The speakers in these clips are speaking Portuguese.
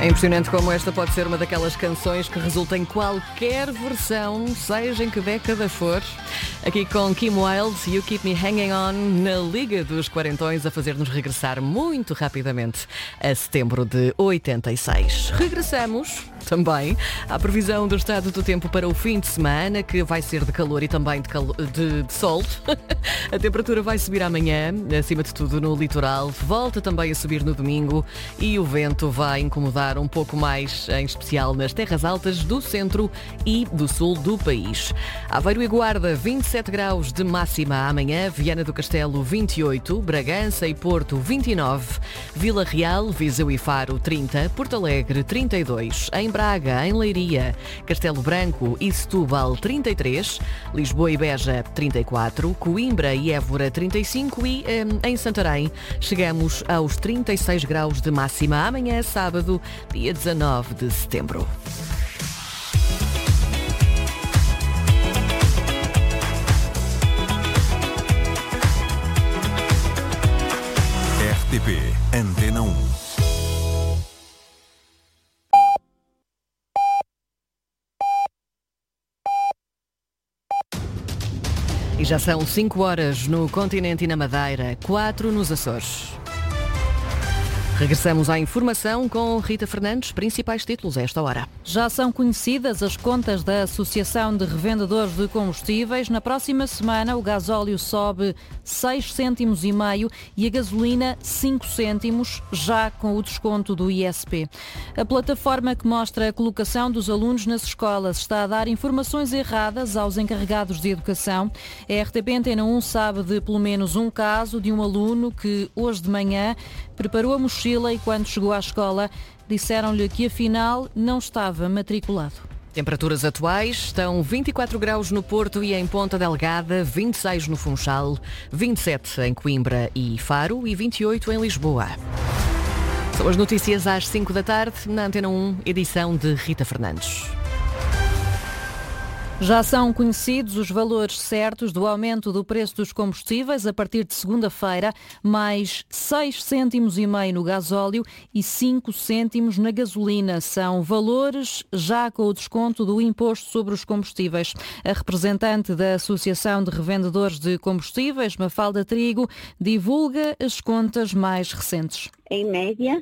É impressionante como esta pode ser uma daquelas canções que resulta em qualquer versão, seja em que década for. Aqui com Kim Wilde, You Keep Me Hanging On, na Liga dos Quarentões, a fazer-nos regressar muito rapidamente a setembro de 86. Regressamos também à previsão do estado do tempo para o fim de semana, que vai ser de calor e também de sol. A temperatura vai subir amanhã, acima de tudo no litoral, volta também a subir no domingo e o vento vai incomodar um pouco mais, em especial nas terras altas do centro e do sul do país. Aveiro e Guarda, 27 graus de máxima amanhã, Viana do Castelo 28, Bragança e Porto 29, Vila Real, Viseu e Faro 30, Porto Alegre 32, em Braga, em Leiria, Castelo Branco e Setúbal 33, Lisboa e Beja 34, Coimbra e Évora 35 e em Santarém chegamos aos 36 graus de máxima amanhã, sábado, dia 19 de setembro. RTP Antena 1. E já são 5 horas no continente e na Madeira, 4 nos Açores. Regressamos à informação com Rita Fernandes, principais títulos a esta hora. Já são conhecidas as contas da Associação de Revendedores de Combustíveis. Na próxima semana o gasóleo sobe 6 cêntimos e meio e a gasolina 5 cêntimos, já com o desconto do ISP. A plataforma que mostra a colocação dos alunos nas escolas está a dar informações erradas aos encarregados de educação. A RTP Antena 1 sabe de pelo menos um caso de um aluno que hoje de manhã preparou a mochila e quando chegou à escola disseram-lhe que afinal não estava matriculado. Temperaturas atuais estão 24 graus no Porto e em Ponta Delgada, 26 no Funchal, 27 em Coimbra e Faro e 28 em Lisboa. São as notícias às 5 da tarde na Antena 1, edição de Rita Fernandes. Já são conhecidos os valores certos do aumento do preço dos combustíveis a partir de segunda-feira, mais 6 cêntimos e meio no gasóleo e 5 cêntimos na gasolina. São valores já com o desconto do imposto sobre os combustíveis. A representante da Associação de Revendedores de Combustíveis, Mafalda Trigo, divulga as contas mais recentes. Em média,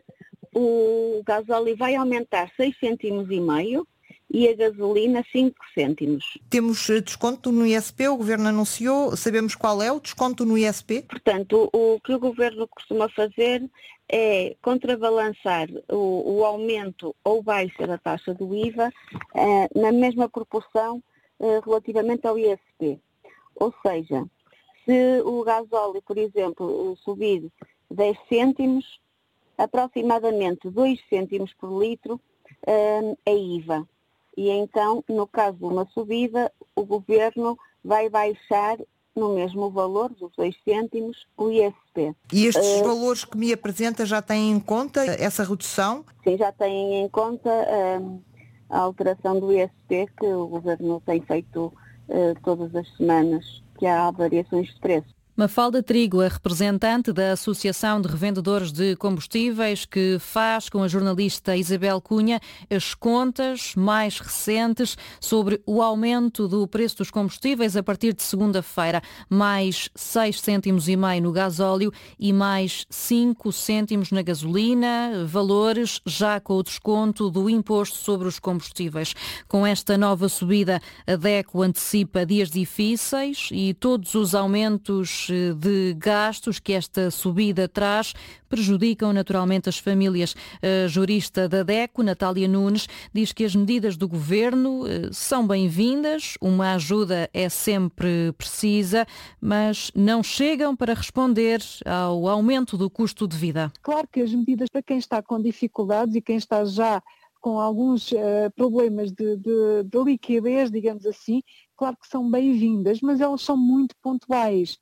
o gasóleo vai aumentar 6 cêntimos e meio e a gasolina 5 cêntimos. Temos desconto no ISP, o Governo anunciou, sabemos qual é o desconto no ISP? Portanto, o que o Governo costuma fazer é contrabalançar o aumento ou baixa da taxa do IVA na mesma proporção relativamente ao ISP. Ou seja, se o gasóleo, por exemplo, subir 10 cêntimos, aproximadamente 2 cêntimos por litro é IVA. E então, no caso de uma subida, o Governo vai baixar no mesmo valor, dos 2 cêntimos, o ISP. E estes valores que me apresenta já têm em conta essa redução? Sim, já têm em conta a alteração do ISP que o Governo tem feito todas as semanas, que há variações de preço. Mafalda Trigo, a representante da Associação de Revendedores de Combustíveis, que faz com a jornalista Isabel Cunha as contas mais recentes sobre o aumento do preço dos combustíveis a partir de segunda-feira. Mais 6 cêntimos e meio no gasóleo e mais 5 cêntimos na gasolina, valores já com o desconto do imposto sobre os combustíveis. Com esta nova subida, a DECO antecipa dias difíceis e todos os aumentos de gastos que esta subida traz prejudicam naturalmente as famílias. A jurista da DECO, Natália Nunes, diz que as medidas do Governo são bem-vindas, uma ajuda é sempre precisa, mas não chegam para responder ao aumento do custo de vida. Claro que as medidas para quem está com dificuldades e quem está já com alguns problemas de liquidez, digamos assim, claro que são bem-vindas, mas elas são muito pontuais.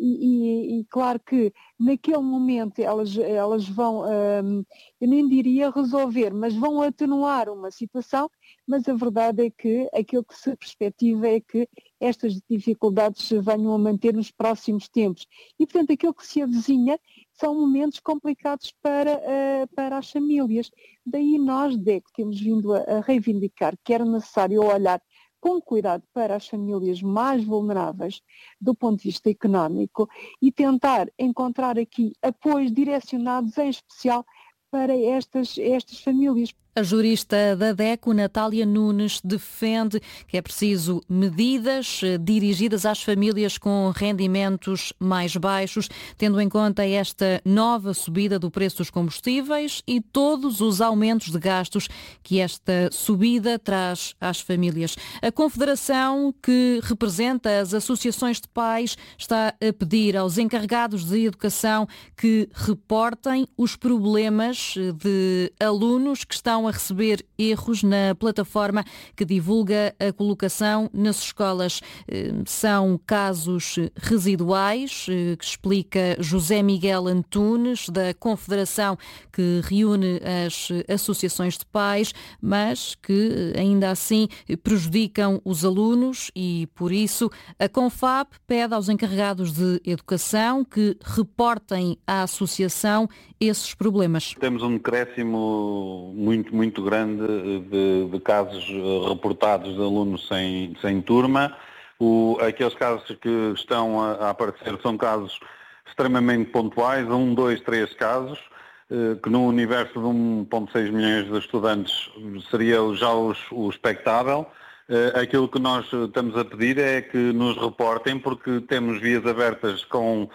E claro que naquele momento elas vão, eu nem diria resolver, mas vão atenuar uma situação, mas a verdade é que aquilo que se perspectiva é que estas dificuldades se venham a manter nos próximos tempos. E, portanto, aquilo que se avizinha são momentos complicados para as famílias. Daí nós, DEC, temos vindo a reivindicar que era necessário olhar com cuidado para as famílias mais vulneráveis do ponto de vista económico e tentar encontrar aqui apoios direcionados em especial para estas famílias. A jurista da DECO, Natália Nunes, defende que é preciso medidas dirigidas às famílias com rendimentos mais baixos, tendo em conta esta nova subida do preço dos combustíveis e todos os aumentos de gastos que esta subida traz às famílias. A Confederação, que representa as associações de pais, está a pedir aos encarregados de educação que reportem os problemas de alunos que estão a receber erros na plataforma que divulga a colocação nas escolas. São casos residuais, que explica José Miguel Antunes, da Confederação que reúne as associações de pais, mas que ainda assim prejudicam os alunos e, por isso, a Confab pede aos encarregados de educação que reportem à associação esses problemas. Temos um decréscimo muito grande de casos reportados de alunos sem turma. Aqueles casos que estão a aparecer são casos extremamente pontuais, 1, 2, 3 casos, que no universo de 1,6 milhões de estudantes seria já o expectável. Aquilo que nós estamos a pedir é que nos reportem, porque temos vias abertas com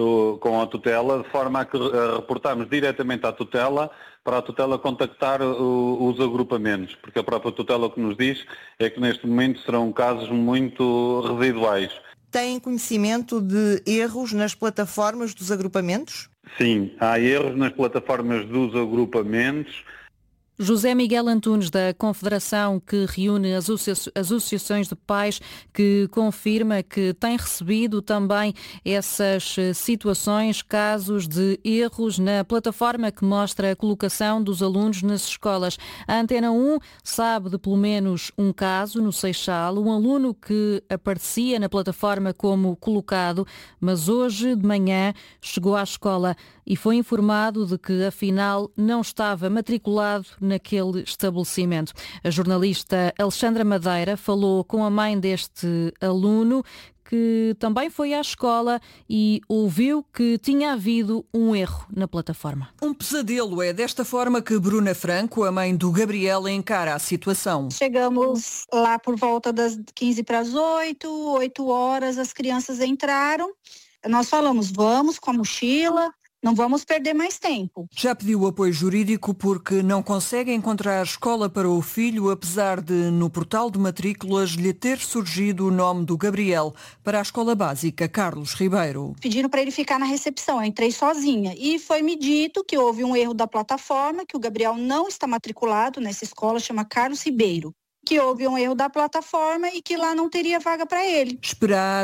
a tutela, de forma a que reportarmos diretamente à tutela, para a tutela contactar os agrupamentos, porque a própria tutela o que nos diz é que neste momento serão casos muito residuais. Têm conhecimento de erros nas plataformas dos agrupamentos? Sim, há erros nas plataformas dos agrupamentos. José Miguel Antunes, da Confederação que reúne as associações de pais, que confirma que tem recebido também essas situações, casos de erros na plataforma que mostra a colocação dos alunos nas escolas. A Antena 1 sabe de pelo menos um caso no Seixal, um aluno que aparecia na plataforma como colocado, mas hoje de manhã chegou à escola e foi informado de que afinal não estava matriculado naquele estabelecimento. A jornalista Alexandra Madeira falou com a mãe deste aluno, que também foi à escola e ouviu que tinha havido um erro na plataforma. Um pesadelo. É desta forma que Bruna Franco, a mãe do Gabriel, encara a situação. Chegamos lá por volta das 15 para as 8 horas, as crianças entraram. Nós falamos, vamos com a mochila, não vamos perder mais tempo. Já pediu apoio jurídico porque não consegue encontrar escola para o filho, apesar de no portal de matrículas lhe ter surgido o nome do Gabriel para a escola básica Carlos Ribeiro. Pediram para ele ficar na recepção, eu entrei sozinha e foi-me dito que houve um erro da plataforma, que o Gabriel não está matriculado nessa escola, chama Carlos Ribeiro. Que houve um erro da plataforma e que lá não teria vaga para ele. Esperar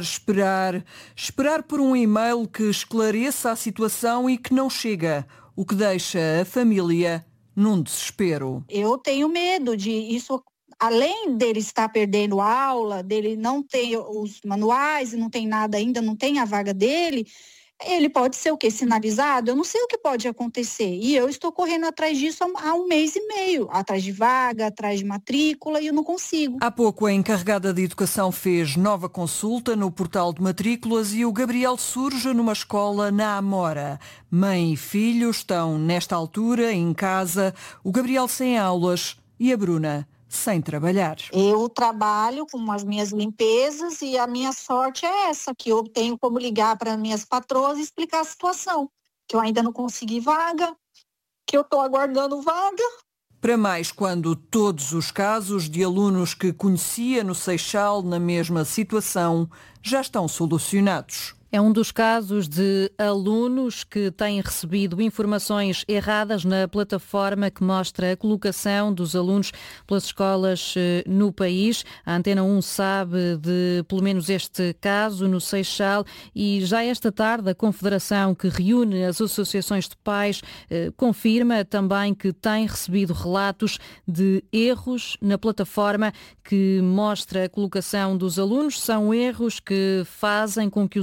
por um e-mail que esclareça a situação e que não chega, o que deixa a família num desespero. Eu tenho medo de isso, além dele estar perdendo aula, dele não ter os manuais e não tem nada ainda, não tem a vaga dele. Ele pode ser o quê? Sinalizado? Eu não sei o que pode acontecer. E eu estou correndo atrás disso há 1 mês e meio. Atrás de vaga, atrás de matrícula, e eu não consigo. Há pouco a encarregada de educação fez nova consulta no portal de matrículas e o Gabriel surge numa escola na Amora. Mãe e filho estão, nesta altura, em casa. O Gabriel sem aulas e a Bruna sem trabalhar. Eu trabalho com as minhas limpezas e a minha sorte é essa, que eu tenho como ligar para minhas patroas e explicar a situação, que eu ainda não consegui vaga, que eu estou aguardando vaga. Para mais quando todos os casos de alunos que conhecia no Seixal na mesma situação já estão solucionados. É um dos casos de alunos que têm recebido informações erradas na plataforma que mostra a colocação dos alunos pelas escolas no país. A Antena 1 sabe de pelo menos este caso no Seixal e já esta tarde a Confederação que reúne as associações de pais confirma também que tem recebido relatos de erros na plataforma que mostra a colocação dos alunos. São erros que fazem com que os alunos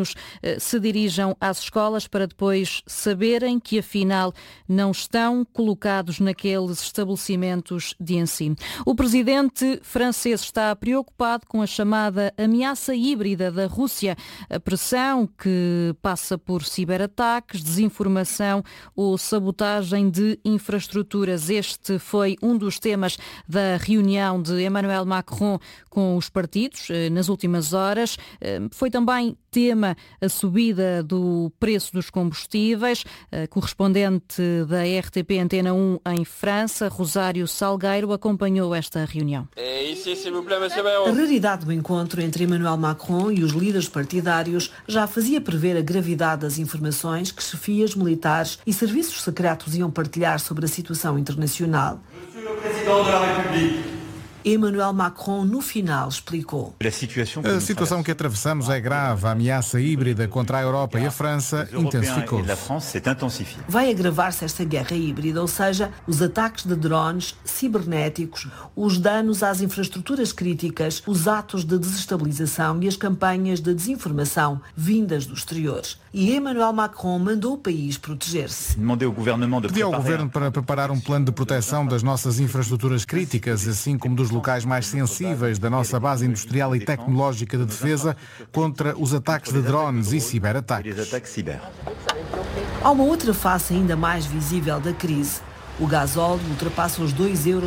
alunos se dirijam às escolas para depois saberem que afinal não estão colocados naqueles estabelecimentos de ensino. O presidente francês está preocupado com a chamada ameaça híbrida da Rússia, a pressão que passa por ciberataques, desinformação ou sabotagem de infraestruturas. Este foi um dos temas da reunião de Emmanuel Macron com os partidos nas últimas horas. Foi também tema a subida do preço dos combustíveis. A correspondente da RTP Antena 1 em França, Rosário Salgueiro, acompanhou esta reunião. A raridade do encontro entre Emmanuel Macron e os líderes partidários já fazia prever a gravidade das informações que chefias militares e serviços secretos iam partilhar sobre a situação internacional. Emmanuel Macron, no final, explicou. A situação que atravessamos é grave. A ameaça híbrida contra a Europa e a França intensificou-se. Vai agravar-se esta guerra híbrida, ou seja, os ataques de drones cibernéticos, os danos às infraestruturas críticas, os atos de desestabilização e as campanhas de desinformação vindas do exterior. E Emmanuel Macron mandou o país proteger-se. Pediu ao governo para preparar um plano de proteção das nossas infraestruturas críticas, assim como dos locais mais sensíveis da nossa base industrial e tecnológica de defesa contra os ataques de drones e ciberataques. Há uma outra face ainda mais visível da crise. O gasóleo ultrapassa os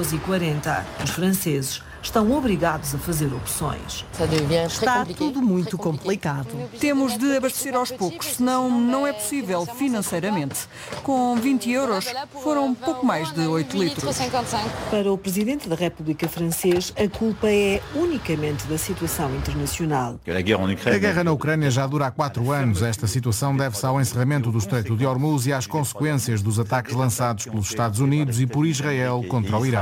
2,40 €. Os franceses estão obrigados a fazer opções. Está tudo muito complicado. Temos de abastecer aos poucos, senão não é possível financeiramente. Com 20 € foram pouco mais de 8 litros. Para o presidente da República francês, a culpa é unicamente da situação internacional. A guerra na Ucrânia já dura há 4 anos. Esta situação deve-se ao encerramento do Estreito de Hormuz e às consequências dos ataques lançados pelos Estados Unidos e por Israel contra o Irão.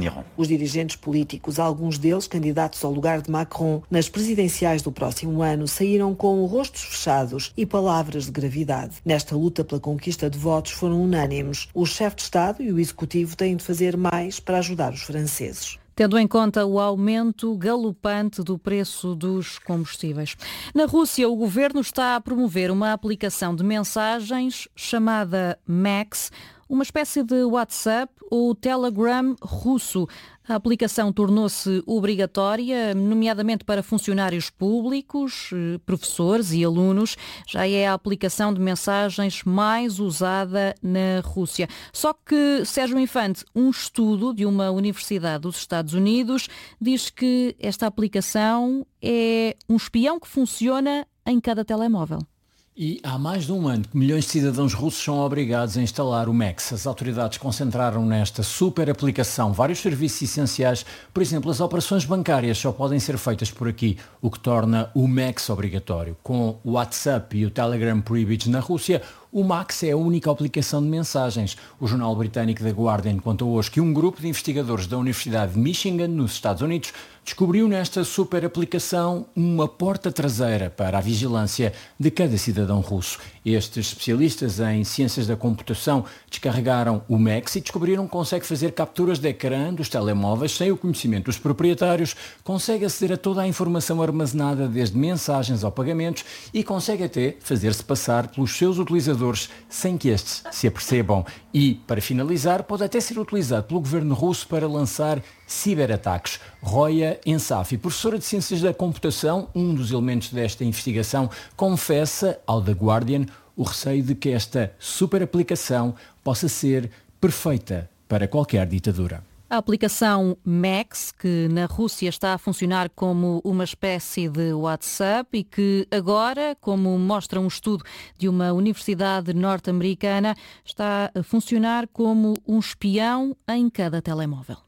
Os dirigentes políticos, alguns deles candidatos ao lugar de Macron nas presidenciais do próximo ano, saíram com rostos fechados e palavras de gravidade. Nesta luta pela conquista de votos foram unânimes. O chefe de Estado e o Executivo têm de fazer mais para ajudar os franceses. Tendo em conta o aumento galopante do preço dos combustíveis. Na Rússia, o governo está a promover uma aplicação de mensagens chamada Max, uma espécie de WhatsApp ou Telegram russo. A aplicação tornou-se obrigatória, nomeadamente para funcionários públicos, professores e alunos. Já é a aplicação de mensagens mais usada na Rússia. Só que, Sérgio Infante, um estudo de uma universidade dos Estados Unidos diz que esta aplicação é um espião que funciona em cada telemóvel. E há mais de um ano que milhões de cidadãos russos são obrigados a instalar o Max. As autoridades concentraram nesta super aplicação vários serviços essenciais. Por exemplo, as operações bancárias só podem ser feitas por aqui, o que torna o Max obrigatório. Com o WhatsApp e o Telegram proibidos na Rússia, o Max é a única aplicação de mensagens. O jornal britânico The Guardian contou hoje que um grupo de investigadores da Universidade de Michigan, nos Estados Unidos, descobriu nesta super aplicação uma porta traseira para a vigilância de cada cidadão russo. Estes especialistas em ciências da computação descarregaram o Max e descobriram que consegue fazer capturas de ecrã dos telemóveis sem o conhecimento dos proprietários, consegue aceder a toda a informação armazenada desde mensagens ao pagamentos e consegue até fazer-se passar pelos seus utilizadores sem que estes se apercebam. E, para finalizar, pode até ser utilizado pelo governo russo para lançar ciberataques. Roya Ensafi, professora de Ciências da Computação, um dos elementos desta investigação, confessa ao The Guardian o receio de que esta super aplicação possa ser perfeita para qualquer ditadura. A aplicação Max, que na Rússia está a funcionar como uma espécie de WhatsApp e que agora, como mostra um estudo de uma universidade norte-americana, está a funcionar como um espião em cada telemóvel.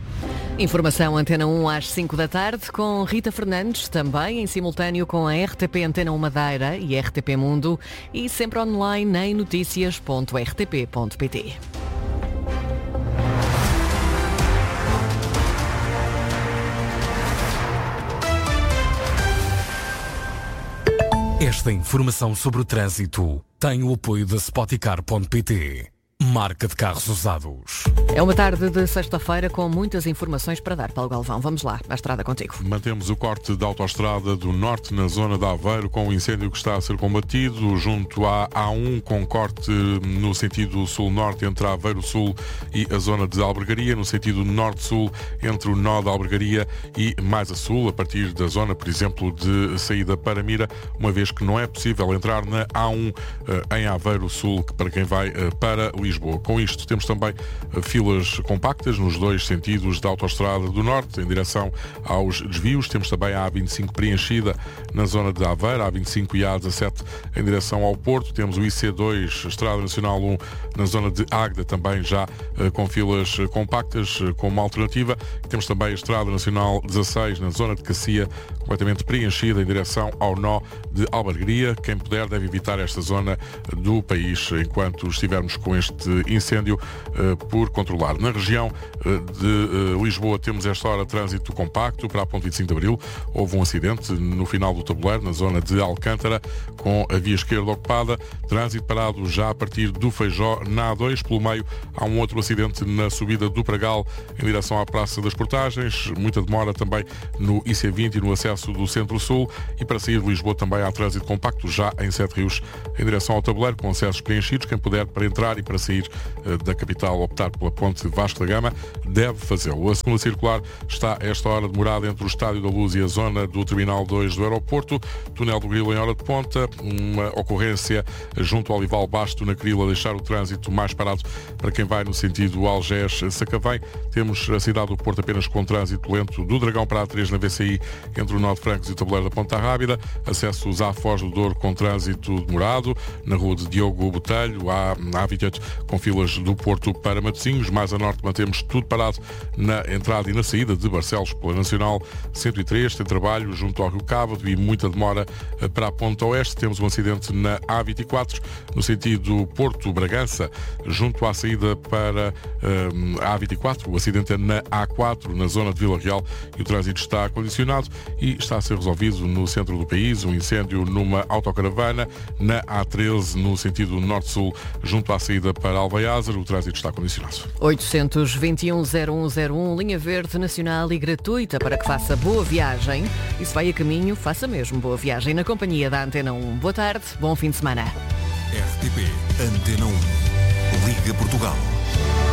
Informação Antena 1 às 5 da tarde com Rita Fernandes, também em simultâneo com a RTP Antena 1 Madeira e RTP Mundo e sempre online em noticias.rtp.pt. Esta informação sobre o trânsito tem o apoio da Spoticar.pt, marca de carros usados. É uma tarde de sexta-feira com muitas informações para dar, Paulo Galvão. Vamos lá, à estrada contigo. Mantemos o corte da autoestrada do Norte na zona de Aveiro com o incêndio que está a ser combatido junto à A1 com corte no sentido sul-norte entre Aveiro Sul e a zona de Albergaria, no sentido norte-sul entre o nó da Albergaria e mais a sul, a partir da zona, por exemplo, de saída para Mira, uma vez que não é possível entrar na A1 em Aveiro Sul para quem vai para Lisboa. Com isto temos também filas compactas nos dois sentidos da autoestrada do Norte, em direção aos desvios. Temos também a A25 preenchida na zona de Aveiro, a A25 e a A17 em direção ao Porto. Temos o IC2, Estrada Nacional 1, na zona de Águeda, também já com filas compactas como alternativa. Temos também a Estrada Nacional 16, na zona de Cacia, completamente preenchida em direção ao nó de Albergaria. Quem puder deve evitar esta zona do país enquanto estivermos com este incêndio por controlar. Na região de Lisboa temos esta hora trânsito compacto para a ponte 25 de Abril. Houve um acidente no final do tabuleiro, na zona de Alcântara, com a via esquerda ocupada. Trânsito parado já a partir do Feijó na A2. Pelo meio há um outro acidente na subida do Pragal em direção à Praça das Portagens. Muita demora também no IC20 e no acesso do Centro-Sul. E para sair de Lisboa também há trânsito compacto já em Sete Rios em direção ao tabuleiro, com acessos preenchidos. Quem puder para entrar e para sair da capital optar pela ponte Vasco da Gama deve fazê-lo. A segunda circular está a esta hora demorada entre o Estádio da Luz e a zona do Terminal 2 do aeroporto. Túnel do Grilo em hora de ponta. Uma ocorrência junto ao Olival Basto na Crila, deixar o trânsito mais parado para quem vai no sentido Algés-Sacavém. Temos a cidade do Porto apenas com trânsito lento do Dragão para a A3 na VCI entre o Nó de Francos e o tabuleiro da Ponta Rábida. Acessos à Foz do Douro com trânsito demorado. Na rua de Diogo Botelho, há A28 com filas do Porto para Matosinhos. Mais a norte mantemos tudo parado na entrada e na saída de Barcelos pela Nacional 103. Tem trabalho junto ao Rio Cávado e muita demora para a Ponta Oeste. Temos um acidente na A24 no sentido Porto-Bragança, junto à saída para a A24. O acidente é na A4, na zona de Vila Real, e o trânsito está condicionado e está a ser resolvido no centro do país. Um incêndio numa autocaravana na A13, no sentido norte-sul, junto à saída para Albaiázar. O trânsito está condicionado. 821-0101, linha verde nacional e gratuita para que faça boa viagem. E se vai a caminho, faça mesmo boa viagem na companhia da Antena 1. Boa tarde, bom fim de semana. RTP Antena 1, Liga Portugal.